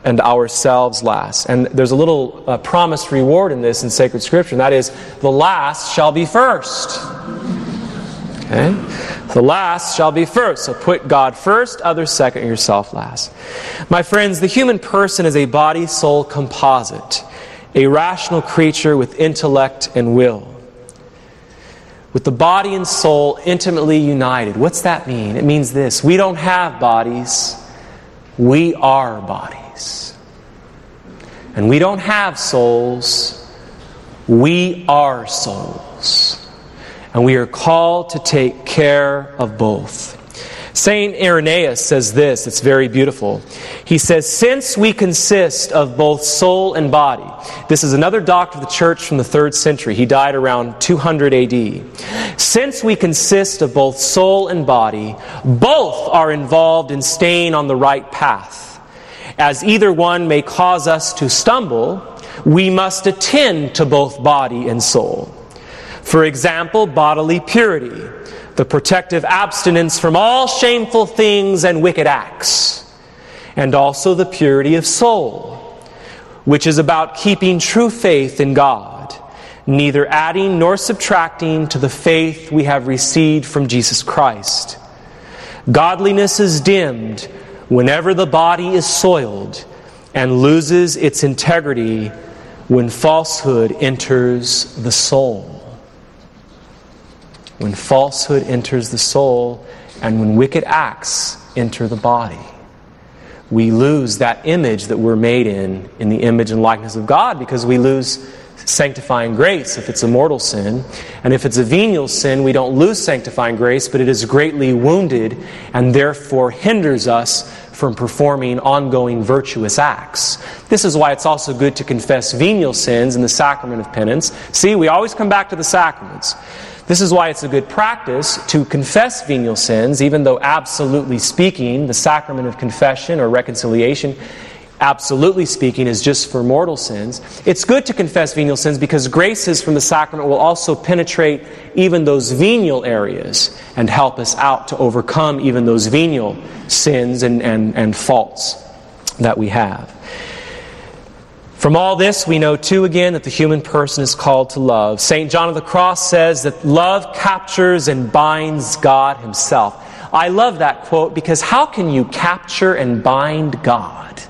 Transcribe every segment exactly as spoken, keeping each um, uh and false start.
and ourselves last. And there's a little uh, promised reward in this in sacred scripture, and that is, the last shall be first. Okay? The last shall be first. So put God first, others second, yourself last. My friends, the human person is a body-soul composite, a rational creature with intellect and will, with the body and soul intimately united. What's that mean? It means this: we don't have bodies, we are bodies. And we don't have souls, we are souls. And we are called to take care of both. Saint Irenaeus says this, it's very beautiful. He says, since we consist of both soul and body. This is another doctor of the church from the third century. He died around two hundred A D. Since we consist of both soul and body, both are involved in staying on the right path. As either one may cause us to stumble, we must attend to both body and soul. For example, bodily purity, the protective abstinence from all shameful things and wicked acts, and also the purity of soul, which is about keeping true faith in God, neither adding nor subtracting to the faith we have received from Jesus Christ. Godliness is dimmed whenever the body is soiled and loses its integrity when falsehood enters the soul. When falsehood enters the soul and when wicked acts enter the body, we lose that image that we're made in, in the image and likeness of God, because we lose sanctifying grace if it's a mortal sin. And if it's a venial sin, we don't lose sanctifying grace, but it is greatly wounded and therefore hinders us from performing ongoing virtuous acts. This is why it's also good to confess venial sins in the sacrament of penance. See, we always come back to the sacraments. This is why it's a good practice to confess venial sins, even though absolutely speaking, the sacrament of confession or reconciliation, absolutely speaking, is just for mortal sins. It's good to confess venial sins because graces from the sacrament will also penetrate even those venial areas and help us out to overcome even those venial sins and, and, and faults that we have. From all this, we know too again that the human person is called to love. Saint John of the Cross says that love captures and binds God Himself. I love that quote, because how can you capture and bind God,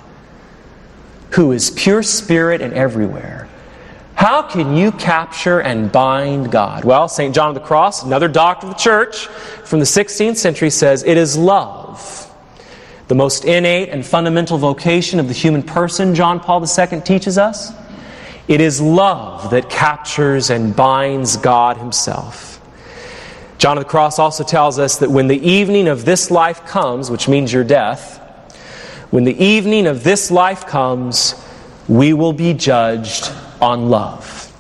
who is pure spirit and everywhere? How can you capture and bind God? Well, Saint John of the Cross, another doctor of the church from the sixteenth century, says it is love. The most innate and fundamental vocation of the human person, John Paul the Second teaches us. It is love that captures and binds God Himself. John of the Cross also tells us that when the evening of this life comes, which means your death, when the evening of this life comes, we will be judged on love.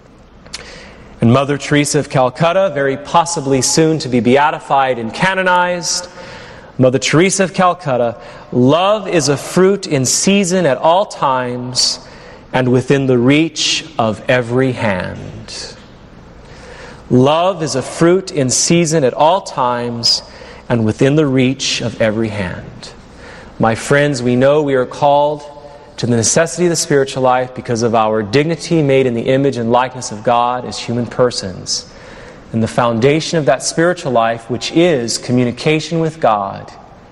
And Mother Teresa of Calcutta, very possibly soon to be beatified and canonized, Mother Teresa of Calcutta, love is a fruit in season at all times and within the reach of every hand. Love is a fruit in season at all times and within the reach of every hand. My friends, we know we are called to the necessity of the spiritual life because of our dignity made in the image and likeness of God as human persons. And the foundation of that spiritual life, which is communication with God,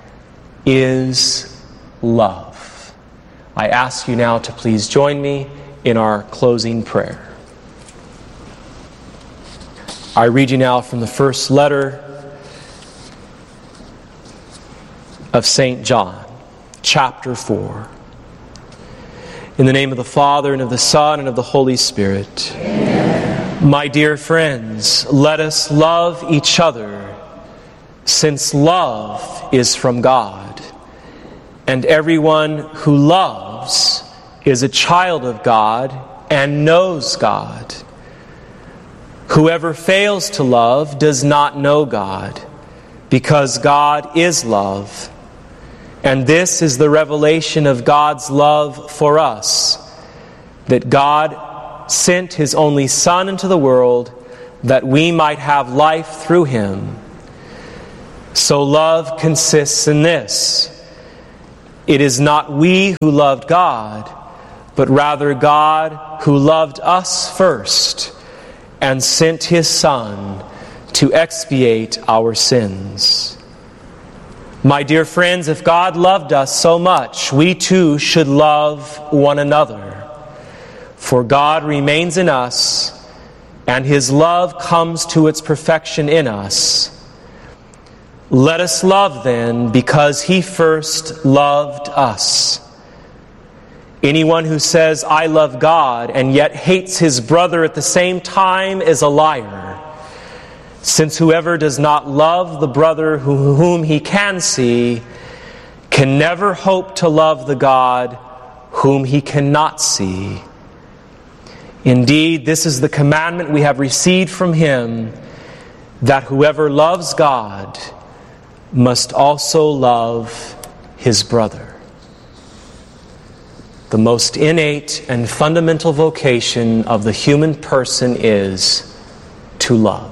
is love. I ask you now to please join me in our closing prayer. I read you now from the first letter of Saint John, chapter four. In the name of the Father, and of the Son, and of the Holy Spirit. Amen. My dear friends, let us love each other, since love is from God. And everyone who loves is a child of God and knows God. Whoever fails to love does not know God, because God is love. And this is the revelation of God's love for us, that God sent His only Son into the world that we might have life through Him. So love consists in this: It is not we who loved God, but rather God who loved us first and sent His Son to expiate our sins. My dear friends, if God loved us so much, we too should love one another. For God remains in us, and His love comes to its perfection in us. Let us love then, because He first loved us. Anyone who says, I love God, and yet hates his brother at the same time is a liar. Since whoever does not love the brother whom he can see can never hope to love the God whom he cannot see. Indeed, this is the commandment we have received from Him, that whoever loves God must also love his brother. The most innate and fundamental vocation of the human person is to love.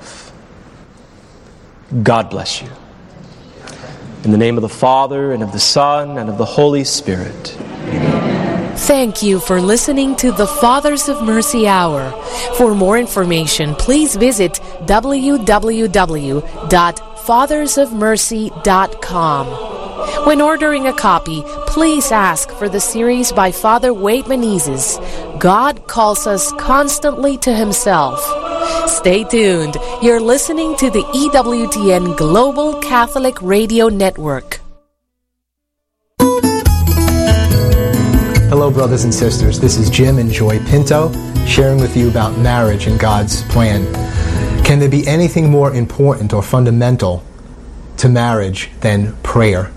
God bless you. In the name of the Father, and of the Son, and of the Holy Spirit. Amen. Thank you for listening to the Fathers of Mercy Hour. For more information, please visit w w w dot fathers of mercy dot com. When ordering a copy, please ask for the series by Father Wade Menezes, God Calls Us Constantly to Himself. Stay tuned. You're listening to the E W T N Global Catholic Radio Network. Hello, brothers and sisters. This is Jim and Joy Pinto sharing with you about marriage and God's plan. Can there be anything more important or fundamental to marriage than prayer?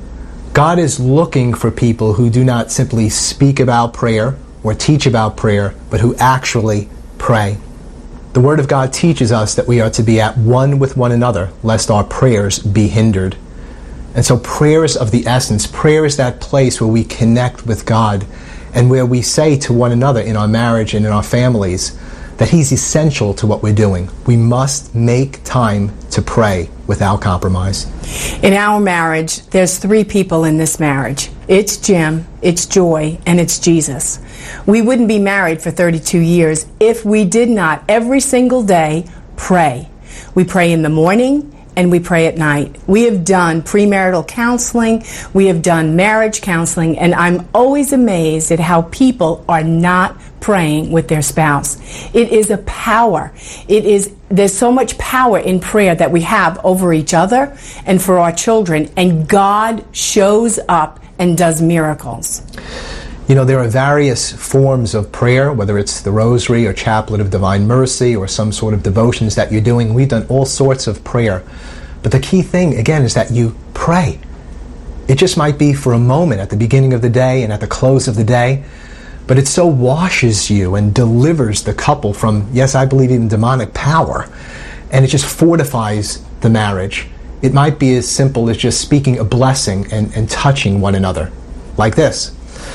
God is looking for people who do not simply speak about prayer or teach about prayer, but who actually pray. The Word of God teaches us that we are to be at one with one another, lest our prayers be hindered. And so prayer is of the essence. Prayer is that place where we connect with God and where we say to one another in our marriage and in our families that He's essential to what we're doing. We must make time to pray without compromise. In our marriage, there's three people in this marriage. It's Jim, it's Joy, and it's Jesus. We wouldn't be married for thirty-two years if we did not every single day pray. We pray in the morning and we pray at night. We have done premarital counseling, we have done marriage counseling, and I'm always amazed at how people are not praying with their spouse. It is a power. It is, there's so much power in prayer that we have over each other and for our children, and God shows up and does miracles. You know, there are various forms of prayer, whether it's the Rosary or Chaplet of Divine Mercy or some sort of devotions that you're doing. We've done all sorts of prayer. But the key thing, again, is that you pray. It just might be for a moment at the beginning of the day and at the close of the day, but it so washes you and delivers the couple from, yes, I believe even demonic power, and it just fortifies the marriage. It might be as simple as just speaking a blessing and, and touching one another, like this.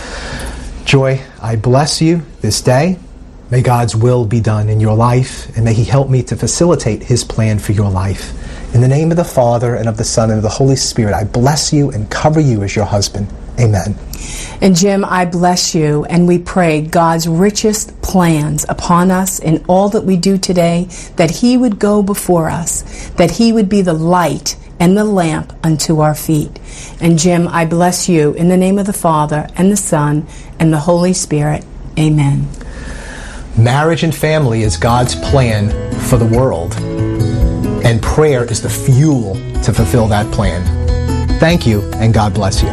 Joy, I bless you this day. May God's will be done in your life, and may He help me to facilitate His plan for your life. In the name of the Father, and of the Son, and of the Holy Spirit, I bless you and cover you as your husband. Amen. And Jim, I bless you, and we pray God's richest plans upon us in all that we do today, that He would go before us, that He would be the light and the lamp unto our feet. And Jim, I bless you in the name of the Father, and the Son, and the Holy Spirit. Amen. Marriage and family is God's plan for the world, and prayer is the fuel to fulfill that plan. Thank you, and God bless you.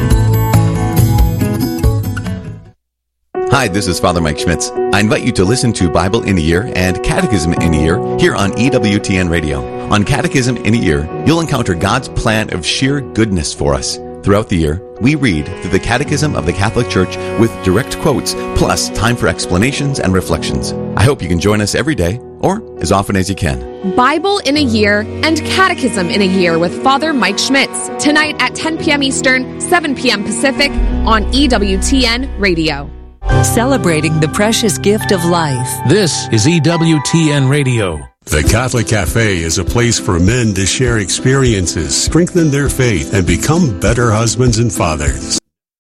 Hi, this is Father Mike Schmitz. I invite you to listen to Bible in a Year and Catechism in a Year here on E W T N Radio. On Catechism in a Year, you'll encounter God's plan of sheer goodness for us. Throughout the year, we read through the Catechism of the Catholic Church with direct quotes, plus time for explanations and reflections. I hope you can join us every day, or as often as you can. Bible in a Year and Catechism in a Year with Father Mike Schmitz, tonight at ten p.m. Eastern, seven p.m. Pacific, on E W T N Radio. Celebrating the precious gift of life. This is E W T N Radio. The Catholic Cafe is a place for men to share experiences, strengthen their faith, and become better husbands and fathers.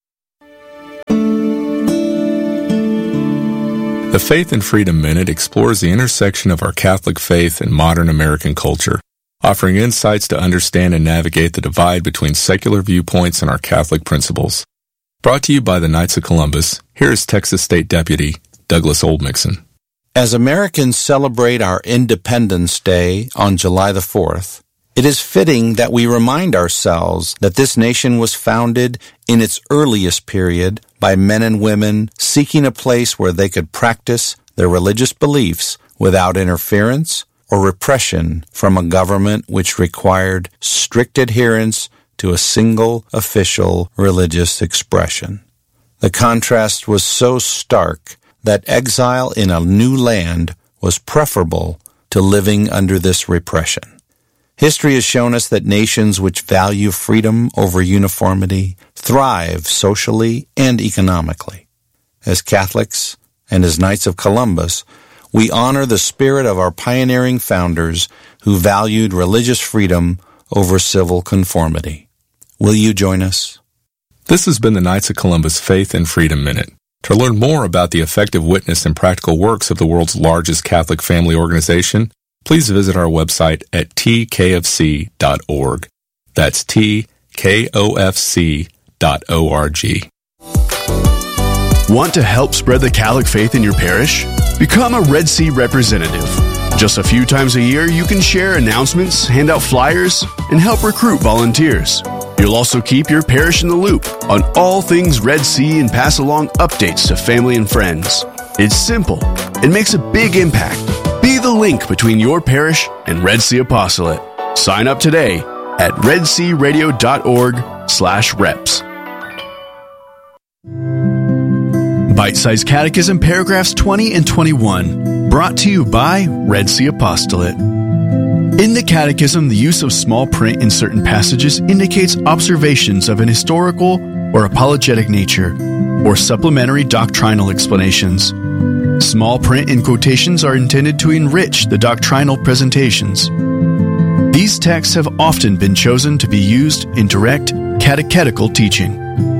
The Faith and Freedom Minute explores the intersection of our Catholic faith and modern American culture, offering insights to understand and navigate the divide between secular viewpoints and our Catholic principles. Brought to you by the Knights of Columbus, here is Texas State Deputy Douglas Oldmixon. As Americans celebrate our Independence Day on July the fourth, it is fitting that we remind ourselves that this nation was founded in its earliest period by men and women seeking a place where they could practice their religious beliefs without interference or repression from a government which required strict adherence to a single official religious expression. The contrast was so stark that exile in a new land was preferable to living under this repression. History has shown us that nations which value freedom over uniformity thrive socially and economically. As Catholics and as Knights of Columbus, we honor the spirit of our pioneering founders who valued religious freedom over civil conformity. Will you join us? This has been the Knights of Columbus Faith and Freedom Minute. To learn more about the effective witness and practical works of the world's largest Catholic family organization, please visit our website at t k f c dot org. That's t k o f c dot org. Want to help spread the Catholic faith in your parish? Become a Red Sea representative. Just a few times a year, you can share announcements, hand out flyers, and help recruit volunteers. You'll also keep your parish in the loop on all things Red Sea and pass along updates to family and friends. It's simple. It makes a big impact. Be the link between your parish and Red Sea Apostolate. Sign up today at red sea radio dot org slash reps. Bite-sized Catechism paragraphs twenty and twenty-one, brought to you by Red Sea Apostolate. In the Catechism, the use of small print in certain passages indicates observations of an historical or apologetic nature, or supplementary doctrinal explanations. Small print in quotations are intended to enrich the doctrinal presentations. These texts have often been chosen to be used in direct catechetical teaching.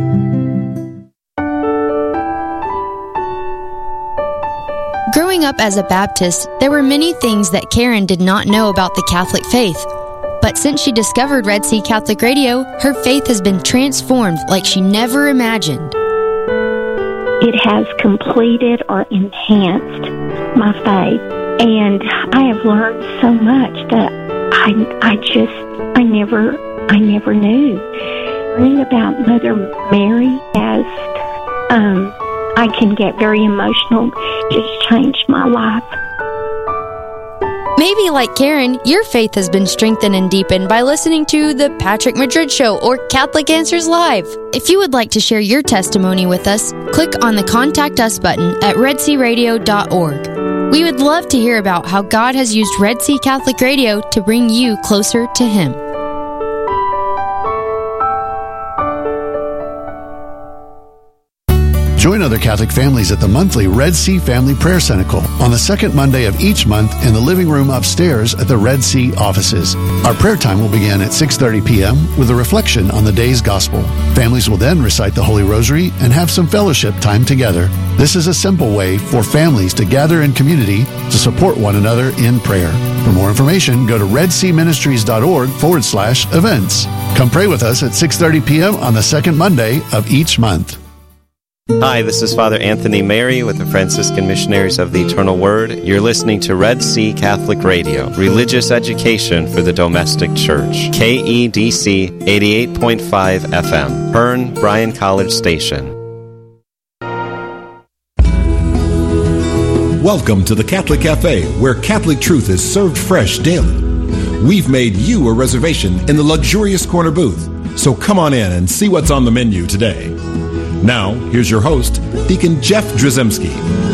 Growing up as a Baptist, there were many things that Karen did not know about the Catholic faith. But since she discovered Red Sea Catholic Radio, her faith has been transformed like she never imagined. It has completed or enhanced my faith, and I have learned so much that I, I just, I never, I never knew. Learning about Mother Mary as, um, I can get very emotional. It's changed my life. Maybe like Karen, your faith has been strengthened and deepened by listening to The Patrick Madrid Show or Catholic Answers Live. If you would like to share your testimony with us, click on the Contact Us button at red sea radio dot org. We would love to hear about how God has used Red Sea Catholic Radio to bring you closer to Him. Join other Catholic families at the monthly Red Sea Family Prayer Cenacle on the second Monday of each month in the living room upstairs at the Red Sea offices. Our prayer time will begin at six thirty p.m. with a reflection on the day's gospel. Families will then recite the Holy Rosary and have some fellowship time together. This is a simple way for families to gather in community to support one another in prayer. For more information, go to redseaministries.org forward slash events. Come pray with us at six thirty p.m. on the second Monday of each month. Hi, this is Father Anthony Mary with the Franciscan Missionaries of the Eternal Word. You're listening to Red Sea Catholic Radio, religious education for the domestic church. K E D C eighty-eight point five F M, Hearn, Bryan College Station. Welcome to the Catholic Cafe, where Catholic truth is served fresh daily. We've made you a reservation in the luxurious corner booth, so come on in and see what's on the menu today. Now, here's your host, Deacon Jeff Drzymski.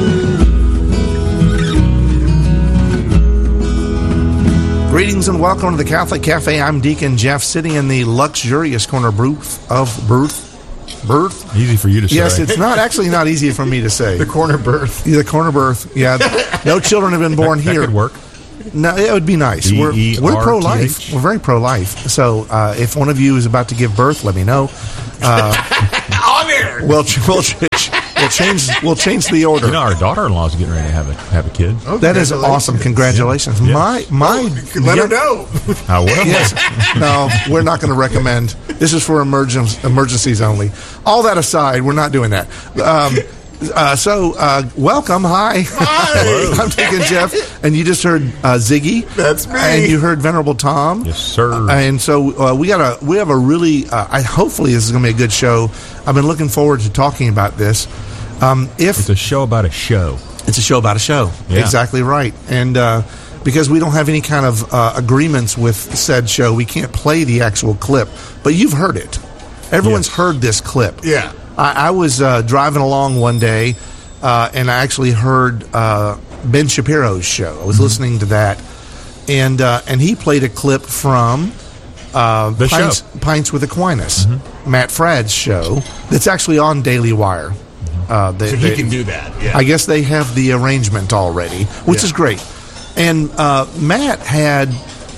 Greetings and welcome to the Catholic Cafe. I'm Deacon Jeff, sitting in the luxurious corner booth of Berth. Berth? Easy for you to say. Yes, it's not actually not easy for me to say. The corner berth. Yeah, the corner berth. Yeah, no children have been born that, here. That could work. No, it would be nice. We're, we're pro-life. We're very pro-life. So uh, if one of you is about to give birth, let me know. Uh, On air. We'll, we'll, we'll change we'll change the order. You know, our daughter-in-law's getting ready to have a have a kid. Oh, that is awesome. Congratulations. Yeah. My my Oh, let her know. I will. Yes. No, we're not going to recommend. This is for emergencies emergencies only. All that aside, we're not doing that. Um, uh, so, uh, welcome. Hi. Hi. I'm Deacon Jeff, and you just heard uh, Ziggy. That's me. And you heard Venerable Tom. Yes, sir. Uh, and so uh, we got a we have a really. Uh, I hopefully this is going to be a good show. I've been looking forward to talking about this. Um, if it's a show about a show, it's a show about a show. Yeah. Exactly right. And uh, because we don't have any kind of uh, agreements with said show, we can't play the actual clip. But you've heard it. Everyone's Yes. heard this clip. Yeah. I, I was uh, driving along one day, uh, and I actually heard uh, Ben Shapiro's show. I was Mm-hmm. listening to that, and uh, and he played a clip from uh, The Pints, show. Pints with Aquinas, Mm-hmm. Matt Fradd's show. That's actually on Daily Wire. Uh, they, So he they- can do that. Yeah. I guess they have the arrangement already, which Yeah. is great. And uh, Matt had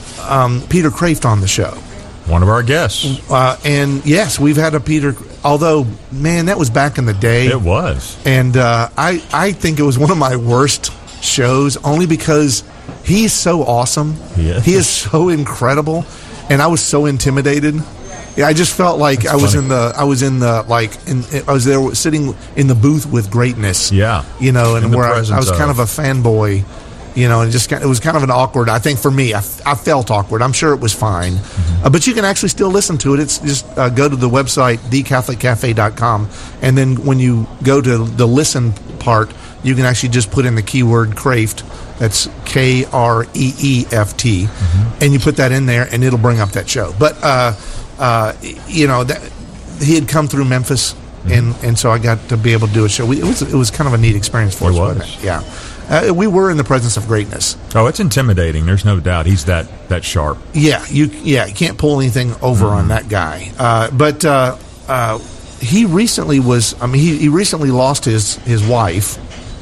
um, Peter Kraft on the show. one of our guests. Uh, and yes, we've had a Peter, although, man, that was back in the day. It was. And uh, I, I think it was one of my worst shows, only because he's so awesome. Yeah. He is so incredible. And I was so intimidated. Yeah, I just felt like That's I was funny. in the, I was in the, like, in, I was there sitting in the booth with greatness. Yeah. You know, In and the where I, I presence was kind of. of a fanboy. You know, and just kind- it was kind of an awkward. I think for me, I, f- I felt awkward. I'm sure it was fine, Mm-hmm. uh, but you can actually still listen to it. It's just uh, go to the website the catholic cafe dot com, and then when you go to the listen part, you can actually just put in the keyword Kraft. That's K R E E F T, Mm-hmm. and you put that in there, and it'll bring up that show. But uh, uh, you know, that, he had come through Memphis, Mm-hmm. and, and so I got to be able to do a show. We, it was it was kind of a neat experience for It us. was. wasn't it? Yeah. Uh, we were in the presence of greatness. Oh, it's intimidating. There's no doubt. He's that that sharp. Yeah, you yeah you can't pull anything over Mm-hmm. on that guy. Uh, but uh, uh, he recently was. I mean, he, he recently lost his his wife.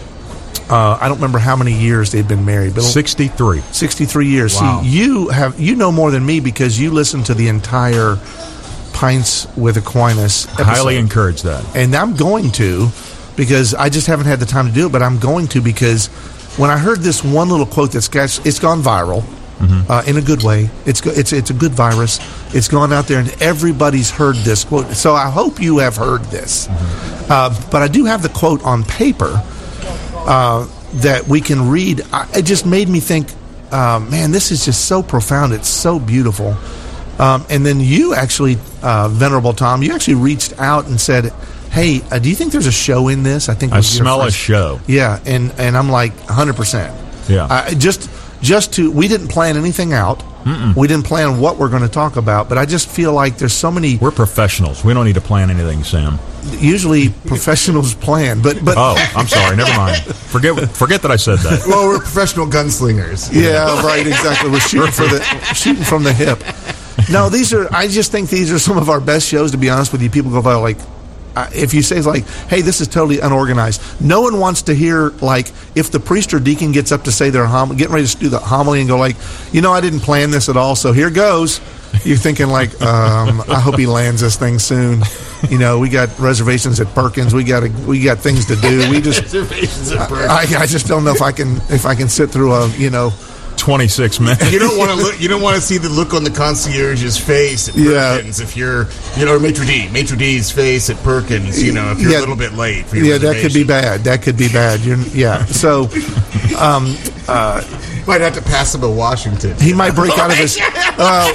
Uh, I don't remember how many years they'd been married, but sixty-three. sixty-three years. Wow. See, you have you know more than me because you listened to the entire Pints with Aquinas episode. Highly encourage that. And I'm going to, because I just haven't had the time to do it, but I'm going to because when I heard this one little quote that's got, it's gone viral Mm-hmm. uh, in a good way. It's go- it's it's a good virus. It's gone out there and everybody's heard this quote. So I hope you have heard this. Mm-hmm. Uh, but I do have the quote on paper uh, that we can read. I, it just made me think, uh, man, this is just so profound. It's so beautiful. Um, and then you actually, uh, Venerable Tom, you actually reached out and said, hey, uh, do you think there's a show in this? I think it I was your smell a first- show. Yeah, and, and I'm like one hundred percent. Yeah. I just just to, we didn't plan anything out. Mm-mm. We didn't plan what we're going to talk about, but I just feel like there's so many. We're professionals. We don't need to plan anything, Sam. Usually professionals plan, but but Oh, I'm sorry. Never mind. Forget forget that I said that. Well, we're professional gunslingers. Yeah, right, exactly. We're shooting for the shooting from the hip. No, these are. I just think these are some of our best shows. To be honest with you, people go by like, uh, if you say like, "Hey, this is totally unorganized," no one wants to hear like if the priest or deacon gets up to say their hom- getting ready to do the homily and go like, "You know, I didn't plan this at all, so here goes." You're thinking like, um, "I hope he lands this thing soon." You know, we got reservations at Perkins. We got we got things to do. We just Reservations at Perkins. I, I just don't know if I can if I can sit through a you know. twenty-six minutes. You don't want to look. You don't want to see the look on the concierge's face at Yeah. Perkins if you're, you know, or Maitre D, Maitre D's face at Perkins. You know, if you're Yeah. a little bit late for your Yeah, that could be reservation. bad. That could be bad. You're, yeah. So, um, uh, Might have to pass him a Washington. he might break out of his. Uh,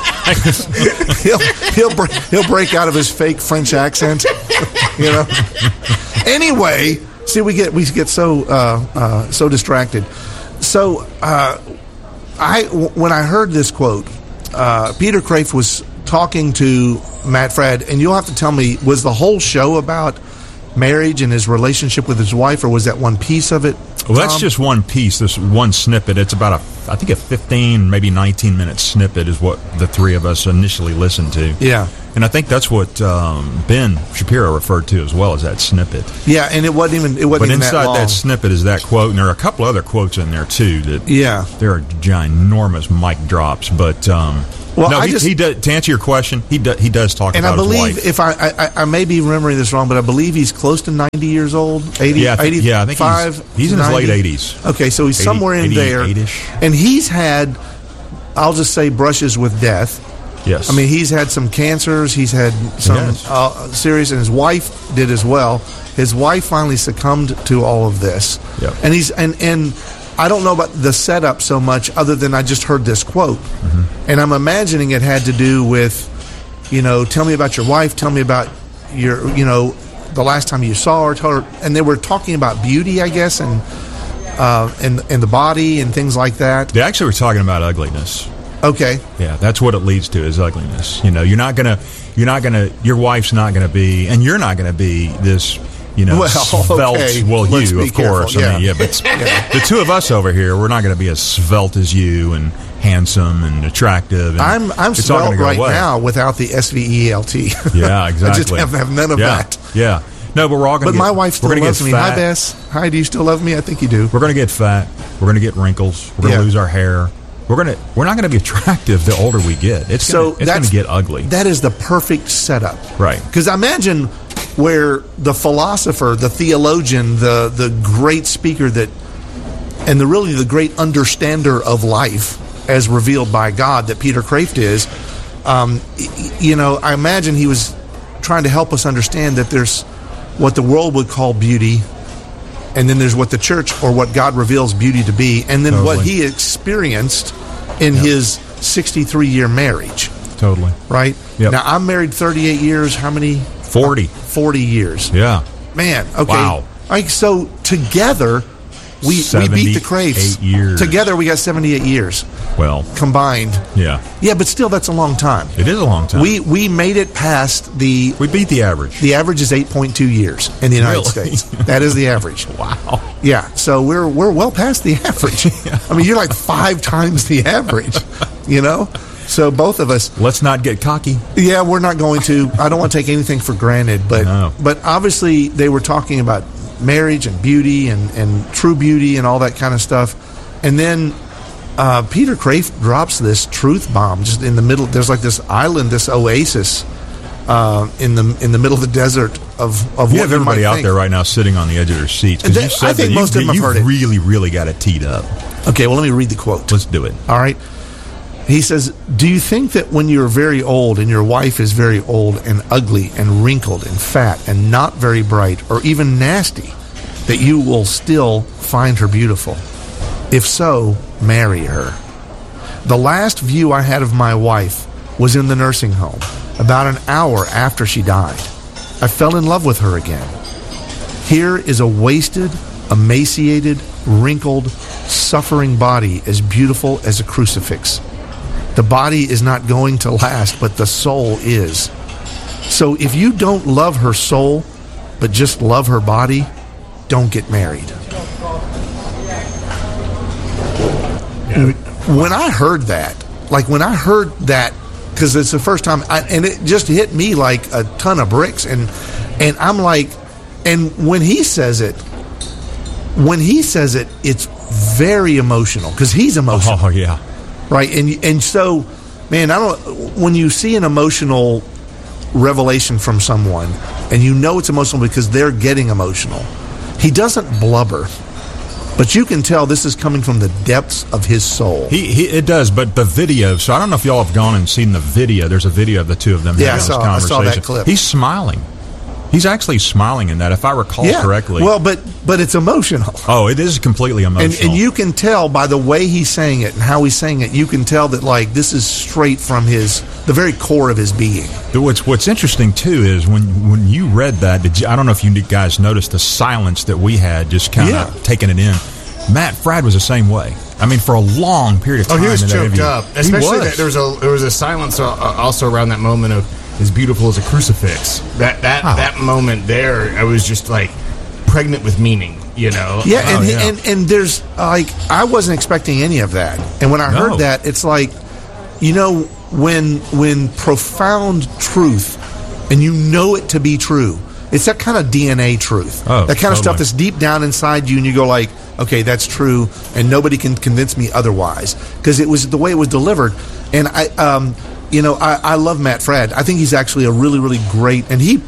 he'll he'll break, he'll break out of his fake French accent. You know. Anyway, see, we get we get so uh, uh, so distracted. So, uh, I w- when I heard this quote, uh, Peter Kraft was talking to Matt Fradd, and you'll have to tell me, was the whole show about marriage and his relationship with his wife, or was that one piece of it? Well, that's Tom? just one piece, this one snippet. It's about a, I think a fifteen, maybe nineteen minute snippet is what the three of us initially listened to. Yeah. And I think that's what um, Ben Shapiro referred to as well as that snippet. Yeah, and it wasn't even it wasn't But even inside that long. that snippet is that quote, and there are a couple other quotes in there too that Yeah. there are ginormous mic drops. But um, Well, no, I he, just, he does, to answer your question, he do, he does talk and about I believe his wife. if I, I I may be remembering this wrong, but I believe he's close to ninety years old. eighty, yeah, I think, yeah, I think eighty-five, he's, he's in his late eighties. Okay, so he's eighty, somewhere in there, eighty-ish. and he's had, I'll just say, brushes with death. Yes, I mean he's had some cancers. He's had some yes. uh, serious, and his wife did as well. His wife finally succumbed to all of this, yep. and he's and and. I don't know about the setup so much other than I just heard this quote. Mm-hmm. And I'm imagining it had to do with, you know, tell me about your wife, tell me about your, you know, the last time you saw her, tell her. And they were talking about beauty, I guess, and, uh, and, and the body and things like that. They actually were talking about ugliness. Okay. Yeah, that's what it leads to is ugliness. You know, you're not going to, you're not going to, your wife's not going to be, and you're not going to be this, you know, well, svelte. Okay. Well, Let's you, be of course. Careful. I Yeah. mean, yeah, but yeah. the two of us over here, we're not going to be as svelte as you and handsome and attractive. And I'm I'm it's all svelte go right away. now without the S V E L T. Yeah, exactly. I just have, have none of yeah. that. Yeah. No, but we're all going to But get, my wife still we're gonna loves get me. fat. Hi, Bess. Hi, do you still love me? I think you do. We're going to get fat. We're going to get wrinkles. We're going to Yeah. lose our hair. We're going to we're not going to be attractive the older we get. It's so gonna, it's going to get ugly. That is the perfect setup. Right. Because imagine where the philosopher, the theologian, the the great speaker that, and the really the great understander of life, as revealed by God, that Peter Kraft is. Um, you know, I imagine he was trying to help us understand that there's what the world would call beauty, and then there's what the church or what God reveals beauty to be, and then Totally. what he experienced in Yep. his sixty-three year marriage. Totally. Right? Yep. Now, I'm married thirty-eight years. How many? forty. forty years. Yeah. Man, okay. Wow. Like, so together, we, we beat the Crafts. seventy-eight years. Together, we got seventy-eight years Well, combined. yeah. Yeah, but still, that's a long time. It is a long time. We we made it past the... We beat the average. The average is eight point two years in the United Really? States. That is the average. Wow. Yeah, so we're we're well past the average. I mean, you're like five times the average, you know? So both of us... Let's not get cocky. Yeah, we're not going to. I don't want to take anything for granted, but No. but obviously they were talking about marriage and beauty and, and true beauty and all that kind of stuff. And then uh, Peter Kraft drops this truth bomb just in the middle. There's like this island, this oasis uh, in the in the middle of the desert of, of You what have you everybody might out think. there right now sitting on the edge of their seats And because that- you said I think that most you, of them have you heard it. really, really got it teed up. Okay, well, let me read the quote. Let's do it. All right. He says, do you think that when you're very old and your wife is very old and ugly and wrinkled and fat and not very bright or even nasty, that you will still find her beautiful? If so, marry her. The last view I had of my wife was in the nursing home, about an hour after she died. I fell in love with her again. Here is a wasted, emaciated, wrinkled, suffering body as beautiful as a crucifix. The body is not going to last, but the soul is. So if you don't love her soul, but just love her body, don't get married. When I heard that, like when I heard that, because it's the first time, I, and it just hit me like a ton of bricks, and and I'm like, and when he says it, when he says it, it's very emotional because he's emotional. Oh, yeah. Right, and and so, man, I don't. When you see an emotional revelation from someone, and you know it's emotional because they're getting emotional, he doesn't blubber, but you can tell this is coming from the depths of his soul. He, he it does, but the video. So I don't know if y'all have gone and seen the video. There's a video of the two of them Yeah, having I saw- this I saw conversation. that clip. He's smiling. He's actually smiling in that, if I recall yeah, correctly. well, but but it's emotional. Oh, it is completely emotional. And, and you can tell by the way he's saying it and how he's saying it, you can tell that like this is straight from his the very core of his being. What's What's interesting too is when when you read that, did you, I don't know if you guys noticed the silence that we had, just kind of Yeah. taking it in. Matt Fradd was the same way. I mean, for a long period of Oh, time. he was in that choked interview. up. He Especially was. that there was a there was a silence uh, also around that moment of as beautiful as a crucifix. That that Oh. that moment there, I was just like pregnant with meaning. You know. Yeah, and, Oh, yeah. and and there's like I wasn't expecting any of that, and when I No. heard that, it's like, you know, when when profound truth, and you know it to be true, it's that kind of D N A truth. Oh, that kind of totally. stuff that's deep down inside you, and you go like, okay, that's true, and nobody can convince me otherwise, because it was the way it was delivered. And I, um, you know, I, I love Matt Fradd. I think he's actually a really, really great, and he,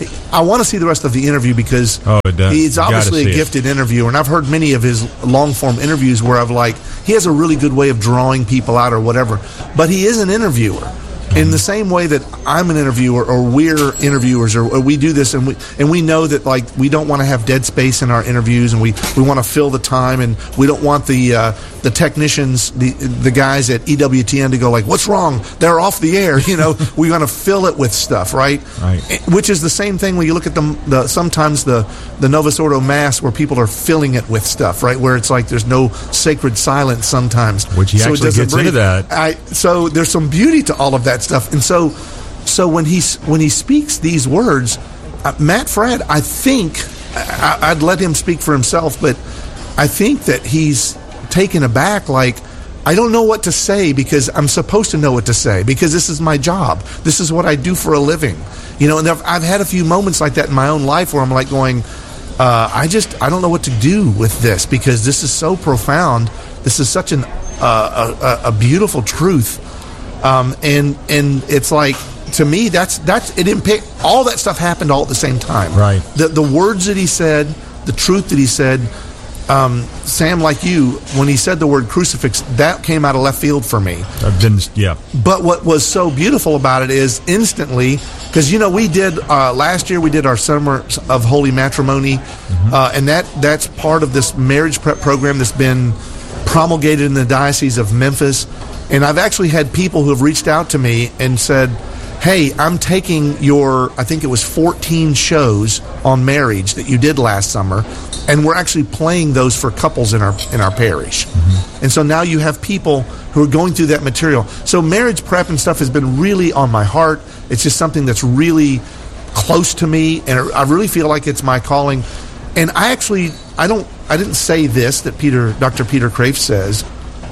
I want to see the rest of the interview because oh, it does. he's You obviously gotta a see it. gifted interviewer, and I've heard many of his long-form interviews where I've like, he has a really good way of drawing people out or whatever, but he is an interviewer. In the same way that I'm an interviewer, or we're interviewers, or, or we do this, and we and we know that like we don't want to have dead space in our interviews, and we, we want to fill the time, and we don't want the uh, the technicians, the the guys at E W T N to go like, "What's wrong? They're off the air." You know, we want to fill it with stuff, right? Right. Which is the same thing when you look at the, the sometimes the the Novus Ordo Mass, where people are filling it with stuff, right? Where it's like there's no sacred silence sometimes, Which he so it actually doesn't gets breathe. into that. I, so there's some beauty to all of that stuff, and so so when he when he speaks these words, uh, Matt Fradd, I think I, I'd let him speak for himself, but I think that he's taken aback. Like, I don't know what to say because I'm supposed to know what to say because this is my job. This is what I do for a living, you know. And I've, I've had a few moments like that in my own life where I'm like going, uh, I just I don't know what to do with this because this is so profound. This is such an uh, a, a beautiful truth. Um, and and it's like, to me, that's that's it didn't pick, all that stuff happened all at the same time. Right. The the words that he said, the truth that he said. Um, Sam, like you, when he said the word crucifix, that came out of left field for me. I've been, yeah. But what was so beautiful about it is instantly, because you know we did uh, last year we did our Summer of Holy Matrimony, mm-hmm. uh, and that that's part of this marriage prep program that's been promulgated in the Diocese of Memphis. And I've actually had people who have reached out to me and said, hey, I'm taking your, I think it was fourteen shows on marriage that you did last summer, and we're actually playing those for couples in our in our parish. Mm-hmm. And so now you have people who are going through that material. So marriage prep and stuff has been really on my heart. It's just something that's really close to me, and I really feel like it's my calling. And I actually, I don't, I didn't say this that Peter, Doctor Peter Kreeft says,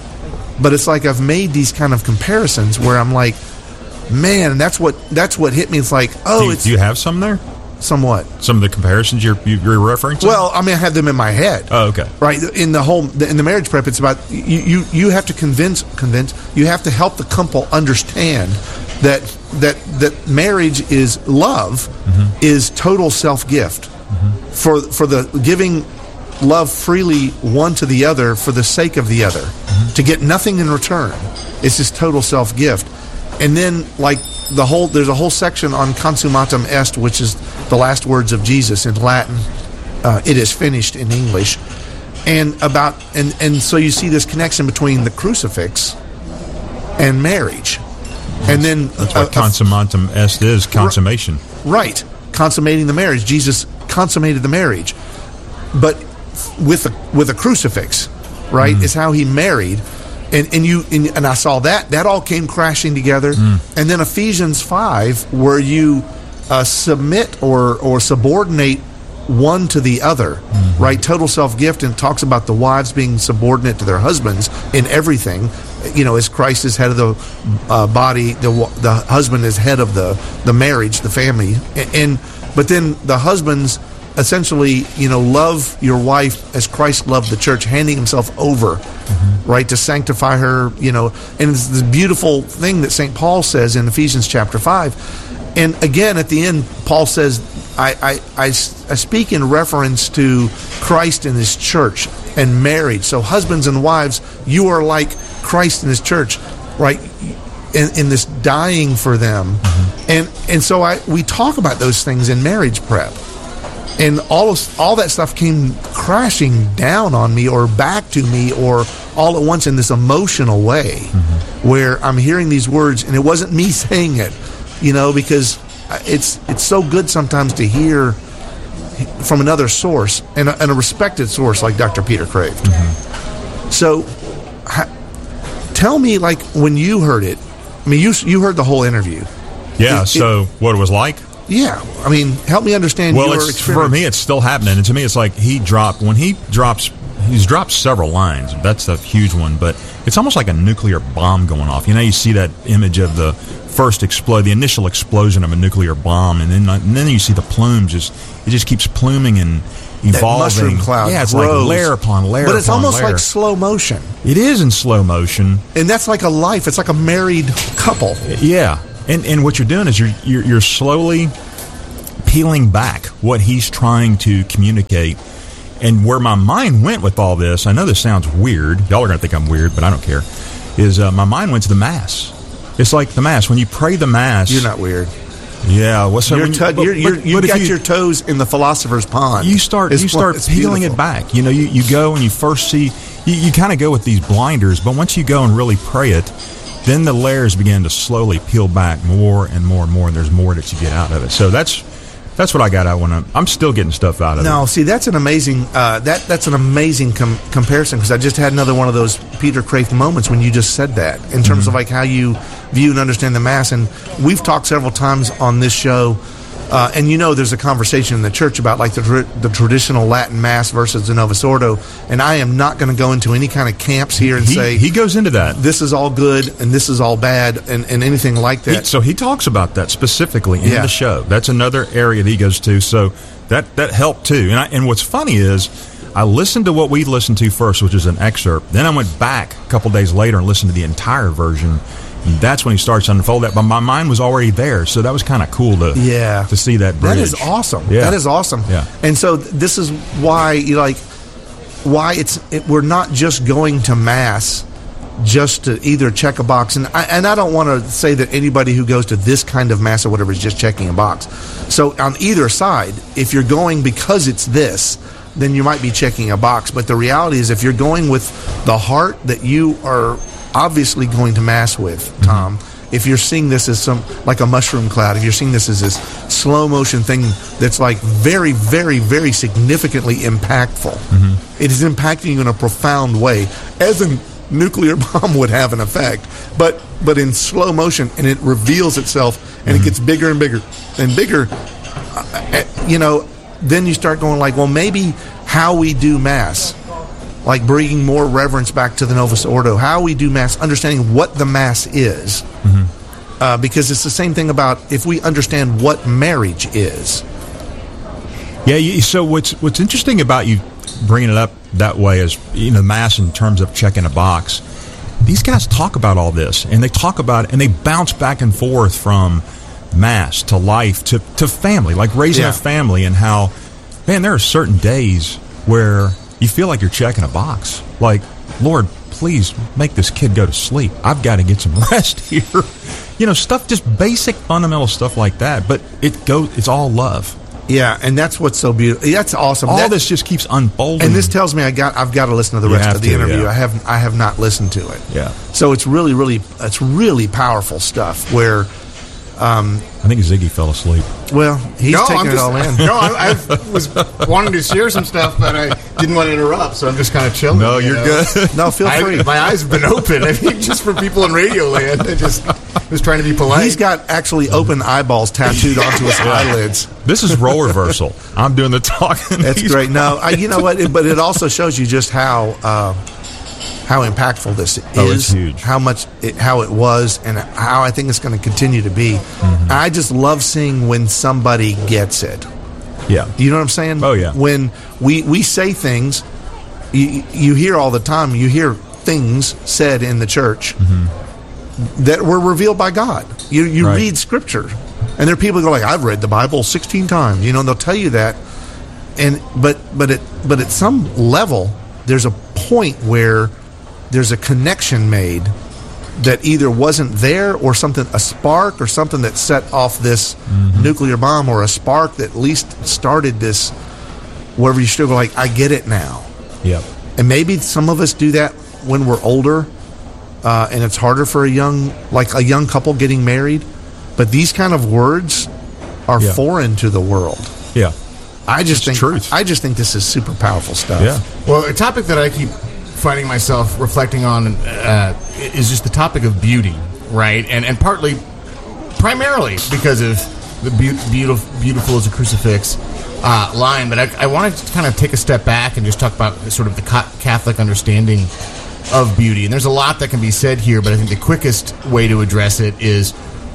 but it's like I've made these kind of comparisons where I'm like, man, that's what that's what hit me. It's like, oh, do you, it's do you have some there? Somewhat. Some of the comparisons you're you're referring to? Well, I mean, I have them in my head. Oh, okay. Right in the whole in the marriage prep, it's about you. You, you have to convince convince. You have to help the couple understand that that that marriage is love, mm-hmm. is total self gift mm-hmm. for for the giving love freely one to the other for the sake of the other, mm-hmm. to get nothing in return. It's just total self gift. And then, like the whole, there's a whole section on consummatum est, which is the last words of Jesus in Latin. Uh, it is finished in English, and about and and so you see this connection between the crucifix and marriage, and then that's what uh, consummatum est is, consummation. Right, consummating the marriage. Jesus consummated the marriage, but with a, with a crucifix, right, mm. is how he married. And and you and, and I saw that that all came crashing together, mm. and then Ephesians five, where you uh, submit or or subordinate one to the other, mm-hmm. right? Total self gift, and talks about the wives being subordinate to their husbands in everything. You know, as Christ is head of the uh, body, the the husband is head of the the marriage, the family, and, and but then the husbands essentially, you know, love your wife as Christ loved the church, handing himself over, mm-hmm. right, to sanctify her, you know. And it's this beautiful thing that Saint Paul says in Ephesians chapter five. And again, at the end, Paul says, I, I, I, I speak in reference to Christ and his church and marriage. So husbands and wives, you are like Christ and his church, right, in, in this dying for them. Mm-hmm. And and so I we talk about those things in marriage prep. And all of, all that stuff came crashing down on me or back to me or all at once in this emotional way, mm-hmm. where I'm hearing these words, and it wasn't me saying it, you know, because it's it's so good sometimes to hear from another source, and a, and a respected source like Doctor Peter Kreeft. Mm-hmm. So ha, tell me, like, when you heard it, I mean, you you heard the whole interview. Yeah, it, so it, what it was like? Yeah, I mean, help me understand well, your it's, experience. for me, it's still happening. And to me, it's like he dropped, when he drops, he's dropped several lines. That's a huge one, but it's almost like a nuclear bomb going off. You know, you see that image of the first explode, the initial explosion of a nuclear bomb, and then and then you see the plumes just it just keeps pluming and evolving. That mushroom cloud yeah, it's grows. like layer upon layer, but it's upon almost layer. like slow motion. It is in slow motion, and that's like a life. It's like a married couple. Yeah, and and what you're doing is you're you're, you're slowly peeling back what he's trying to communicate. And where my mind went with all this, I know this sounds weird. Y'all are going to think I'm weird, but I don't care. Is uh, my mind went to the Mass. It's like the Mass. When you pray the Mass... You're not weird. Yeah. What's so you're when you, t- but, you're, you're, but, you've but got you, your toes in the philosopher's pond. You start it's, you start peeling beautiful. it back. You know, you, you go and you first see... You, you kind of go with these blinders, but once you go and really pray it, then the layers begin to slowly peel back more and more and more, and there's more that you get out of it. So that's... That's what I got out when I'm, I'm still getting stuff out of no, it. No, see, that's an amazing uh, that that's an amazing com- comparison because I just had another one of those Peter Kraft moments when you just said that in terms mm-hmm. of like how you view and understand the Mass. And we've talked several times on this show, uh, and you know, there's a conversation in the church about like the tra- the traditional Latin Mass versus the Novus Ordo. And I am not going to go into any kind of camps here and he, say he goes into that. This is all good and this is all bad and, and anything like that. He, so he talks about that specifically in yeah. the show. That's another area that he goes to. So that that helped too. And I, and what's funny is I listened to what we listened to first, which is an excerpt. Then I went back a couple days later and listened to the entire version. And that's when he starts to unfold that. But my mind was already there, so that was kind of cool to yeah. to see that bridge. That is awesome. Yeah. That is awesome. Yeah. And so th- this is why you like why it's it, we're not just going to Mass just to either check a box. And I, and I don't want to say that anybody who goes to this kind of Mass or whatever is just checking a box. So on either side, if you're going because it's this, then you might be checking a box. But the reality is if you're going with the heart that you are obviously going to Mass with, Tom, mm-hmm. if you're seeing this as some like a mushroom cloud, if you're seeing this as this slow motion thing that's like very, very, very significantly impactful, mm-hmm. it is impacting you in a profound way, as a nuclear bomb would have an effect, but but in slow motion, and it reveals itself, and mm-hmm. it gets bigger and bigger and bigger. Uh, you know, then you start going like, well, maybe how we do Mass, like bringing more reverence back to the Novus Ordo, how we do Mass, understanding what the Mass is, mm-hmm. uh, because it's the same thing about if we understand what marriage is. Yeah. You, so what's what's interesting about you bringing it up that way is, you know, Mass in terms of checking a box. These guys talk about all this, and they talk about it, and they bounce back and forth from Mass to life to, to family, like raising yeah. a family, and how, man, there are certain days where you feel like you're checking a box. Like, Lord, please make this kid go to sleep. I've got to get some rest here. You know, stuff, just basic fundamental stuff like that. But it goes, it's all love. Yeah, and that's what's so beautiful. That's awesome. All that, this just keeps unfolding. And this tells me I got I've got to listen to the You rest have of the to, interview. yeah. I have I have not listened to it. Yeah. So it's really really it's really powerful stuff where um, I think Ziggy fell asleep. Well, he's no, taking I'm it just, all in. No, I, I was wanting to share some stuff, but I didn't want to interrupt, so I'm just kind of chilling. No, you're you know? good. No, feel free. I, my eyes have been open. I mean, just for people in radio land, I just was trying to be polite. He's got actually open eyeballs tattooed onto his eyelids. This is role reversal. I'm doing the talking. That's He's great. No, I, you know what? It, but it also shows you just how uh, how impactful this is. Oh, it's huge. How much, it, how it was, and how I think it's going to continue to be. Mm-hmm. I just love seeing when somebody gets it. Yeah. You know what I'm saying? Oh, yeah. When we, we say things, you, you hear all the time, you hear things said in the church mm-hmm. that were revealed by God. You you right. read Scripture, and there are people who go like, I've read the Bible sixteen times, you know, and they'll tell you that. And but but it but at some level, there's a point where there's a connection made that either wasn't there, or something, a spark or something that set off this mm-hmm. nuclear bomb, or a spark that at least started this, wherever you still go like, I get it now. Yep. And maybe some of us do that when we're older, uh, and it's harder for a young, like a young couple getting married. But these kind of words are yeah. foreign to the world. Yeah. I just it's think truth. I just think this is super powerful stuff. Yeah. Well, a topic that I keep finding myself reflecting on uh, is just the topic of beauty, right? And and partly, primarily because of the be- beautiful, beautiful as a crucifix uh, line. But I, I wanted to kind of take a step back and just talk about sort of the Catholic understanding of beauty. And there's a lot that can be said here, but I think the quickest way to address it is,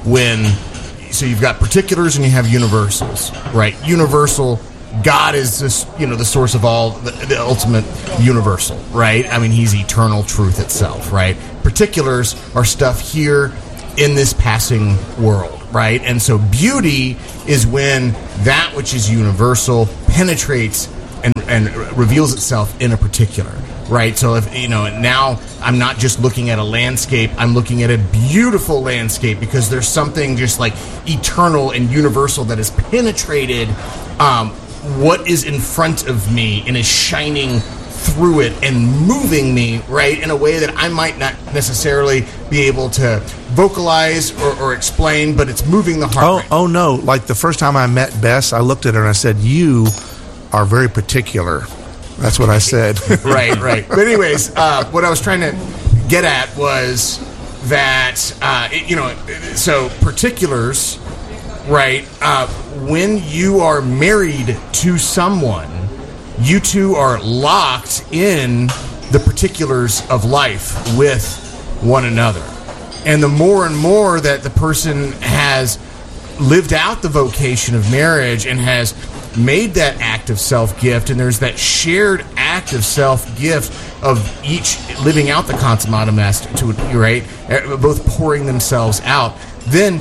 when, so you've got particulars and you have universals, right? Universal, God is this, you know, the source of all, the, the ultimate universal, right? I mean, he's eternal truth itself, right? Particulars are stuff here in this passing world, right? And so beauty is when that which is universal penetrates and, and reveals itself in a particular, right? So if, you know, now I'm not just looking at a landscape, I'm looking at a beautiful landscape because there's something just like eternal and universal that has penetrated um, what is in front of me and is shining through it and moving me, right, in a way that I might not necessarily be able to vocalize or, or explain, but it's moving the heart. Oh, right. oh no! Like the first time I met Bess, I looked at her and I said, "You are very particular." That's what I said. right, right. But anyways, uh, what I was trying to get at was that uh, it, you know, so particulars, right? Uh, when you are married to someone, you two are locked in the particulars of life with one another. And the more and more that the person has lived out the vocation of marriage and has made that act of self-gift, and there's that shared act of self-gift of each living out the consummatum est, to right, both pouring themselves out, then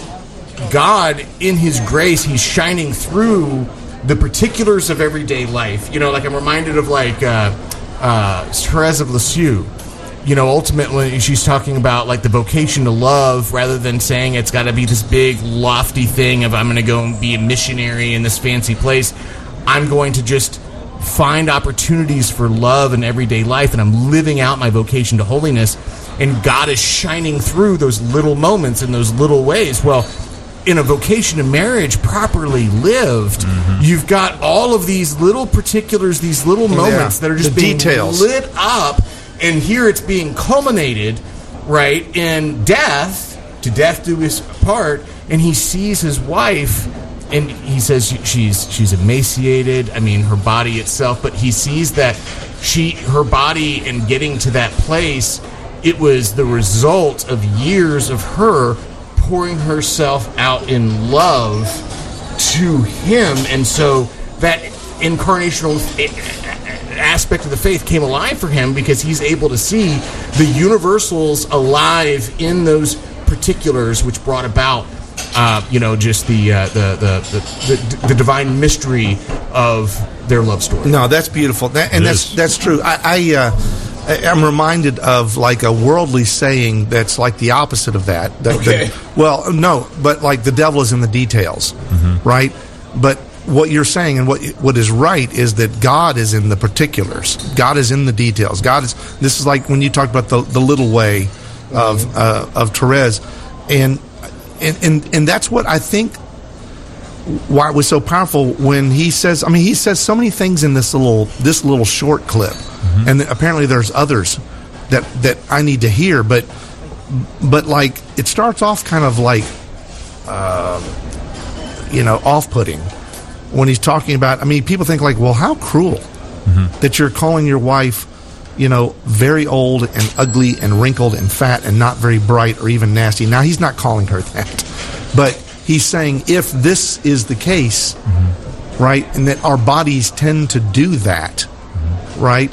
God, in His grace, He's shining through the particulars of everyday life. You know, like I'm reminded of like uh, uh, Therese of Lisieux. You know, ultimately she's talking about like the vocation to love, rather than saying it's got to be this big lofty thing of I'm going to go and be a missionary in this fancy place. I'm going to just find opportunities for love in everyday life, and I'm living out my vocation to holiness, and God is shining through those little moments in those little ways. Well, in a vocation to marriage properly lived, mm-hmm. you've got all of these little particulars, these little moments yeah. that are just the being details. lit up, and here it's being culminated, right, in death, to death do us part, and he sees his wife, and he says she's she's emaciated, I mean, her body itself, but he sees that she, her body, in getting to that place, it was the result of years of her pouring herself out in love to him. And so that incarnational aspect of the faith came alive for him, because he's able to see the universals alive in those particulars, which brought about uh, you know, just the, uh, the, the, the, the, the divine mystery of their love story. No, that's beautiful. That, and that's, that's true. I, I uh, I'm reminded of like a worldly saying that's like the opposite of that. that okay. The, well, no, but like the devil is in the details, mm-hmm. right? But what you're saying and what what is right is that God is in the particulars. God is in the details. God is. This is like when you talked about the the little way of mm-hmm. uh, of Therese, and and and and that's what I think. Why it was so powerful when he says. I mean, he says so many things in this little this little short clip. Mm-hmm. And apparently there's others that, that I need to hear, but but like it starts off kind of like uh, you know, off-putting when he's talking about. I mean, people think like, well, how cruel mm-hmm. that you're calling your wife, you know, very old and ugly and wrinkled and fat and not very bright or even nasty. Now he's not calling her that, but he's saying if this is the case, mm-hmm. right, and that our bodies tend to do that, mm-hmm. right.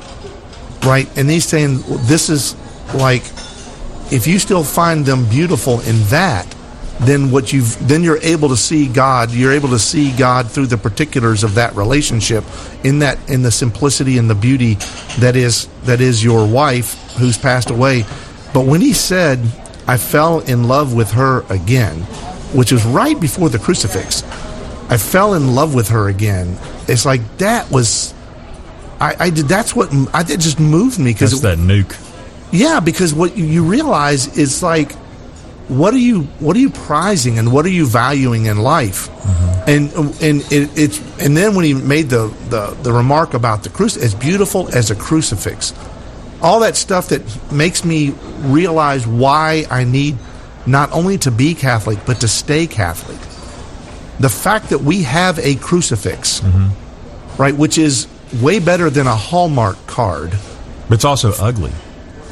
Right, and he's saying this is like, if you still find them beautiful in that, then what you've then you're able to see God. You're able to see God through the particulars of that relationship, in that in the simplicity and the beauty that is that is your wife who's passed away. But when he said, "I fell in love with her again," which was right before the crucifix, I fell in love with her again. It's like that was. I, I did. That's what I did. Just moved me because that nuke. Yeah, because what you, you realize is like, what are you what are you prizing and what are you valuing in life? Mm-hmm. And and it, it's and then when he made the, the, the remark about the crucifix, as beautiful as a crucifix, all that stuff that makes me realize why I need not only to be Catholic but to stay Catholic. The fact that we have a crucifix, mm-hmm. right, which is way better than a Hallmark card. But it's also ugly.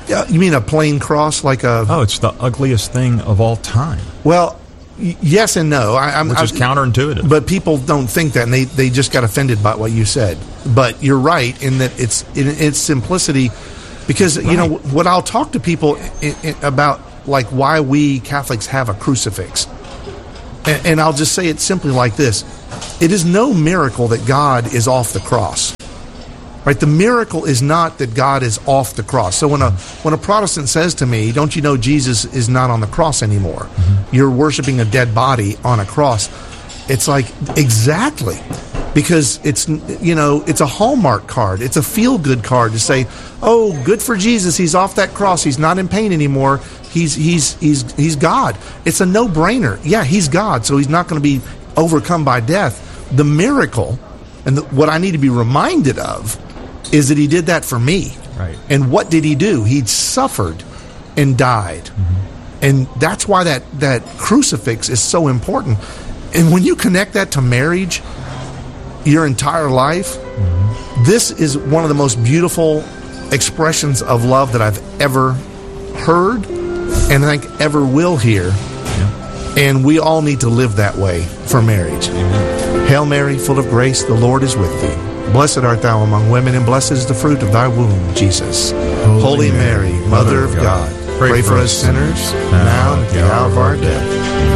Uh, you mean a plain cross, like a? Oh, it's the ugliest thing of all time. Well, y- yes and no. I, I'm, Which is I, counterintuitive. But people don't think that, and they, they just got offended by what you said. But you're right in that it's in its simplicity, because right. you know what I'll talk to people in, in, about, like why we Catholics have a crucifix, and, and I'll just say it simply like this: it is no miracle that God is off the cross. Right, the miracle is not that God is off the cross. So when a when a Protestant says to me, "Don't you know Jesus is not on the cross anymore? Mm-hmm. You're worshiping a dead body on a cross," it's like, exactly, because it's you know it's a Hallmark card. It's a feel good card to say, "Oh, good for Jesus. He's off that cross. He's not in pain anymore. He's he's he's he's God." It's a no brainer. Yeah, he's God, so he's not going to be overcome by death. The miracle, and the, what I need to be reminded of, is that he did that for me. Right. And what did he do? He'd suffered and died. Mm-hmm. And that's why that, that crucifix is so important. And when you connect that to marriage, your entire life, mm-hmm. this is one of the most beautiful expressions of love that I've ever heard, and I think ever will hear. Yeah. And we all need to live that way for marriage. Amen. Hail Mary, full of grace, the Lord is with thee. Blessed art thou among women, and blessed is the fruit of thy womb, Jesus. Holy, Holy Mary, Mary, Mother of God, God pray, pray for us sinners, now and at the hour of our death.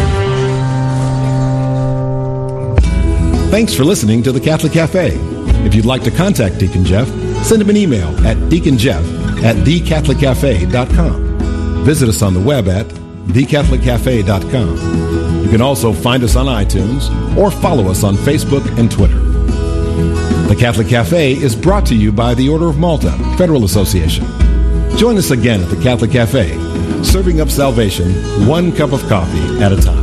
Thanks for listening to the Catholic Cafe. If you'd like to contact Deacon Jeff, send him an email at deaconjeff at the catholic cafe dot com. Visit us on the web at the catholic cafe dot com. You can also find us on iTunes or follow us on Facebook and Twitter. The Catholic Cafe is brought to you by the Order of Malta Federal Association. Join us again at the Catholic Cafe, serving up salvation one cup of coffee at a time.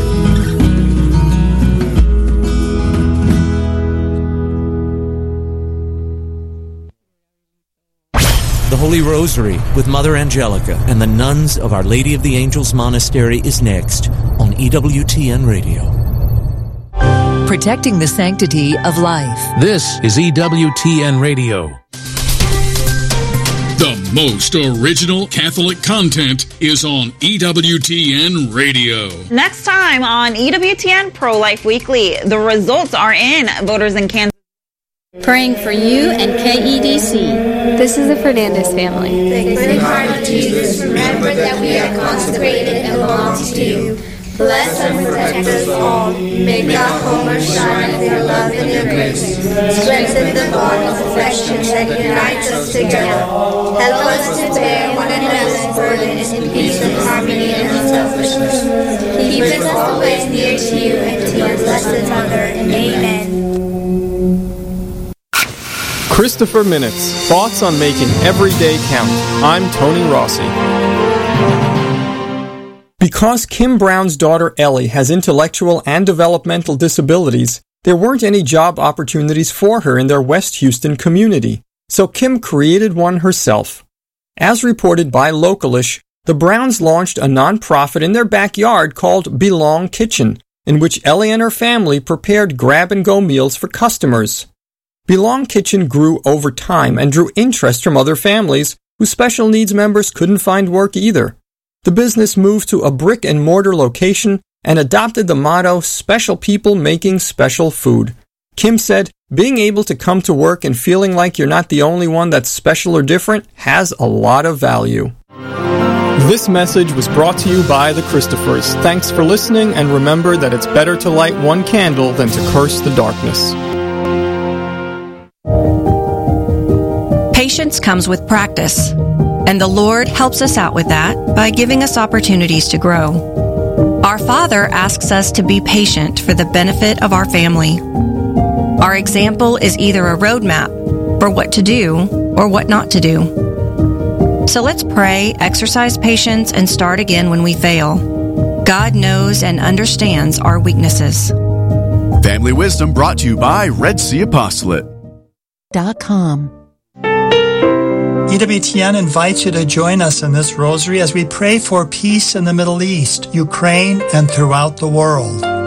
The Holy Rosary with Mother Angelica and the nuns of Our Lady of the Angels Monastery is next on E W T N Radio. Protecting the sanctity of life. This is E W T N Radio. The most original Catholic content is on E W T N Radio. Next time on E W T N Pro-Life Weekly, the results are in. Voters in Kansas. Praying for you and K E D C. This is the Fernandez family. The good heart of Jesus, remember that we are consecrated and belong to you. Bless and protect us all. Make God Homer shine with your love and your grace. Strengthen the bond of affection that unites us together. Help us to bear one another's burdens in peace and harmony and unselfishness. Keep us always near to you and to your blessed Mother. Amen. Christopher Minutes, thoughts on making every day count. I'm Tony Rossi. Because Kim Brown's daughter Ellie has intellectual and developmental disabilities, there weren't any job opportunities for her in their West Houston community, so Kim created one herself. As reported by Localish, the Browns launched a nonprofit in their backyard called Belong Kitchen, in which Ellie and her family prepared grab-and-go meals for customers. Belong Kitchen grew over time and drew interest from other families whose special needs members couldn't find work either. The business moved to a brick-and-mortar location and adopted the motto, "Special people making special food." Kim said, being able to come to work and feeling like you're not the only one that's special or different has a lot of value. This message was brought to you by the Christophers. Thanks for listening, and remember that it's better to light one candle than to curse the darkness. Patience comes with practice, and the Lord helps us out with that by giving us opportunities to grow. Our Father asks us to be patient for the benefit of our family. Our example is either a roadmap for what to do or what not to do. So let's pray, exercise patience, and start again when we fail. God knows and understands our weaknesses. Family Wisdom brought to you by Red Sea Apostolate. Dot com. E W T N invites you to join us in this rosary as we pray for peace in the Middle East, Ukraine, and throughout the world.